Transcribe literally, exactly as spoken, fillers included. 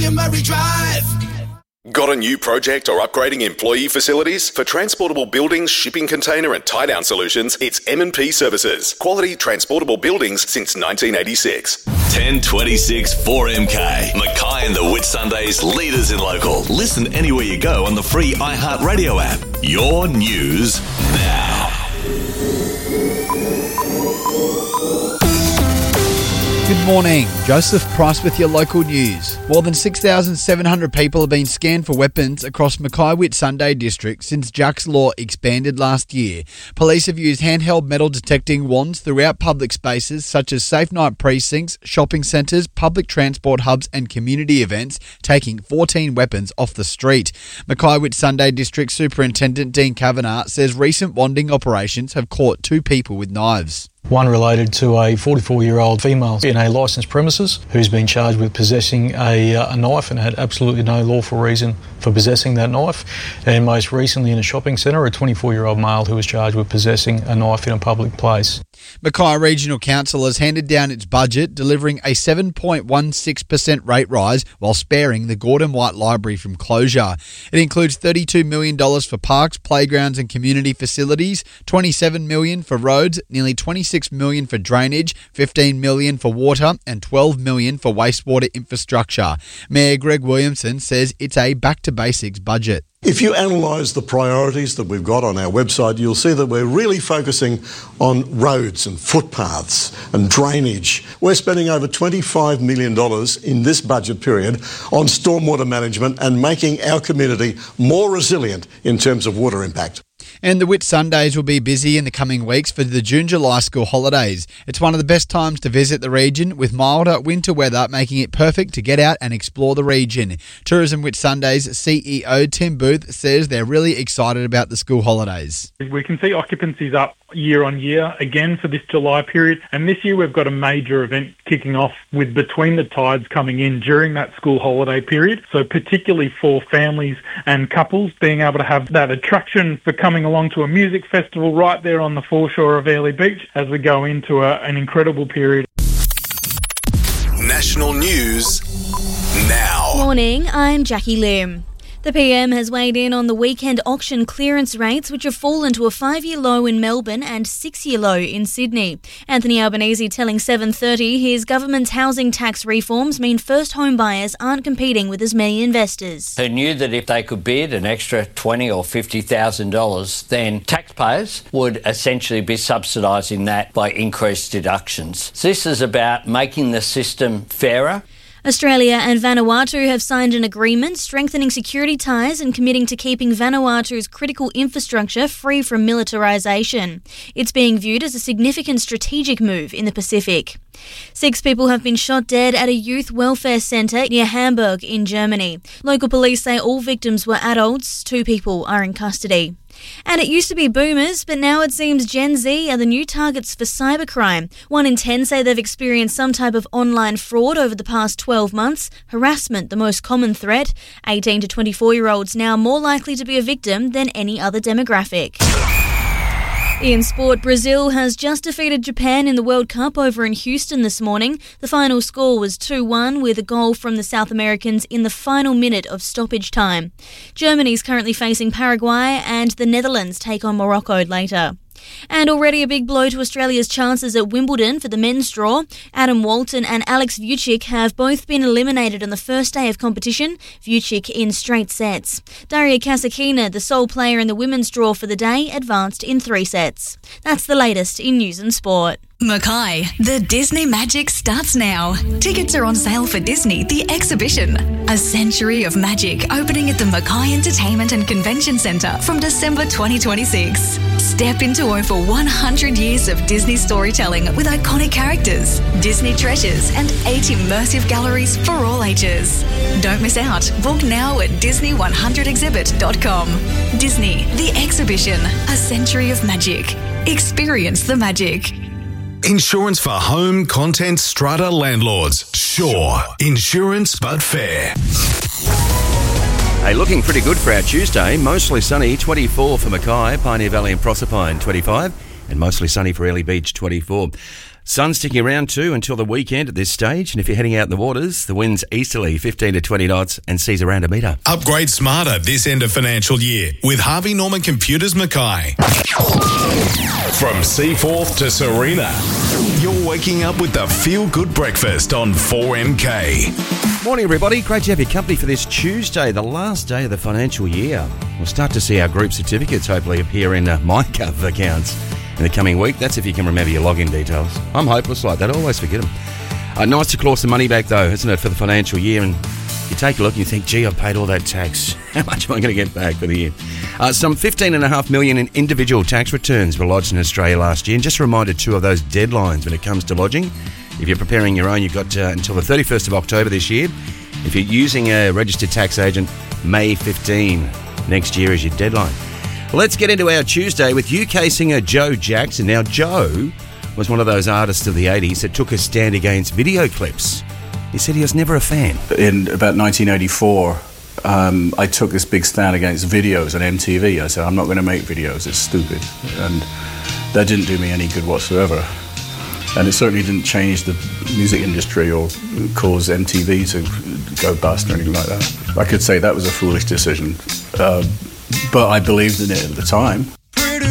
William Murray Drive. Got a new project or upgrading employee facilities? For transportable buildings, shipping container and tie-down solutions, it's M and P Services. Quality transportable buildings since nineteen eighty-six. ten twenty-six four M K. Mackay and the Whitsundays, leaders in local. Listen anywhere you go on the free iHeartRadio app. Your news now. Good morning. Joseph Price with your local news. More than six thousand seven hundred people have been scanned for weapons across Mackay Whitsunday district since Jack's Law expanded last year. Police have used handheld metal detecting wands throughout public spaces such as safe night precincts, shopping centres, public transport hubs and community events, taking fourteen weapons off the street. Mackay Whitsunday District Superintendent Dean Kavanagh says recent wanding operations have caught two people with knives. One related to a forty-four-year-old female in a licensed premises who's been charged with possessing a, uh, a knife and had absolutely no lawful reason for possessing that knife. And most recently in a shopping centre, a twenty-four-year-old male who was charged with possessing a knife in a public place. Mackay Regional Council has handed down its budget, delivering a seven point one six percent rate rise while sparing the Gordon White Library from closure. It includes thirty-two million dollars for parks, playgrounds and community facilities, twenty-seven million dollars for roads, nearly twenty-six million dollars for drainage, fifteen million dollars for water and twelve million dollars for wastewater infrastructure. Mayor Greg Williamson says it's a back-to-basics budget. If you analyse the priorities that we've got on our website, you'll see that we're really focusing on roads and footpaths and drainage. We're spending over twenty-five million dollars in this budget period on stormwater management and making our community more resilient in terms of water impact. And the Whitsundays will be busy in the coming weeks for the June-July school holidays. It's one of the best times to visit the region, with milder winter weather making it perfect to get out and explore the region. Tourism Whitsundays C E O Tim Booth says they're really excited about the school holidays. We can see occupancies up year on year again for this July period, and this year we've got a major event kicking off with Between the Tides coming in during that school holiday period. So particularly for families and couples, being able to have that attraction for coming along to a music festival right there on the foreshore of Airlie Beach as we go into a, an incredible period. National news now. Morning, I'm Jackie Lim. The P M has weighed in on the weekend auction clearance rates, which have fallen to a five-year low in Melbourne and six-year low in Sydney. Anthony Albanese telling seven thirty his government's housing tax reforms mean first home buyers aren't competing with as many investors. Who knew that if they could bid an extra twenty thousand dollars or fifty thousand dollars, then taxpayers would essentially be subsidising that by increased deductions. So this is about making the system fairer. Australia and Vanuatu have signed an agreement strengthening security ties and committing to keeping Vanuatu's critical infrastructure free from militarisation. It's being viewed as a significant strategic move in the Pacific. Six people have been shot dead at a youth welfare centre near Hamburg in Germany. Local police say all victims were adults. Two people are in custody. And it used to be boomers, but now it seems Gen Z are the new targets for cybercrime. One in ten say they've experienced some type of online fraud over the past twelve months. Harassment, the most common threat. eighteen to twenty-four-year-olds now more likely to be a victim than any other demographic. In sport, Brazil has just defeated Japan in the World Cup over in Houston this morning. The final score was two one with a goal from the South Americans in the final minute of stoppage time. Germany is currently facing Paraguay and the Netherlands take on Morocco later. And already a big blow to Australia's chances at Wimbledon for the men's draw. Adam Walton and Alex Vucic have both been eliminated on the first day of competition, Vucic in straight sets. Daria Kasatkina, the sole player in the women's draw for the day, advanced in three sets. That's the latest in news and sport. Mackay, the Disney magic starts now. Tickets are on sale for Disney, the exhibition. A century of magic opening at the Mackay Entertainment and Convention Centre from December twenty twenty-six. Step into over one hundred years of Disney storytelling with iconic characters, Disney treasures and eight immersive galleries for all ages. Don't miss out. Book now at disney one hundred exhibit dot com. Disney, the exhibition. A century of magic. Experience the magic. Insurance for home, content, strata landlords. Sure. Insurance but fair. Hey, looking pretty good for our Tuesday. Mostly sunny, twenty-four for Mackay, Pioneer Valley and Proserpine, twenty-five, and mostly sunny for Airlie Beach, twenty-four. Sun sticking around too until the weekend at this stage, and if you're heading out in the waters, the wind's easterly, fifteen to twenty knots, and seas around a metre. Upgrade smarter this end of financial year with Harvey Norman Computers Mackay. From Seaforth to Serena, you're waking up with the Feel Good Breakfast on four M K. Morning, everybody. Great to have your company for this Tuesday, the last day of the financial year. We'll start to see our group certificates hopefully appear in uh, MyGov accounts in the coming week. That's if you can remember your login details. I'm hopeless like that. I always forget them. Uh, nice to claw some money back, though, isn't it, for the financial year? And you take a look and you think, gee, I've paid all that tax. How much am I going to get back for the year? Uh, some fifteen point five million in individual tax returns were lodged in Australia last year. And just a reminder, too, of those deadlines when it comes to lodging. If you're preparing your own, you've got uh, until the thirty-first of October this year. If you're using a registered tax agent, May fifteenth next year is your deadline. Let's get into our Tuesday with U K singer Joe Jackson. Now, Joe was one of those artists of the eighties that took a stand against video clips. He said he was never a fan. In about nineteen eighty-four, um, I took this big stand against videos on M T V. I said, I'm not going to make videos, it's stupid. And that didn't do me any good whatsoever. And it certainly didn't change the music industry or cause M T V to go bust or anything like that. I could say that was a foolish decision. Uh, But I believed in it at the time.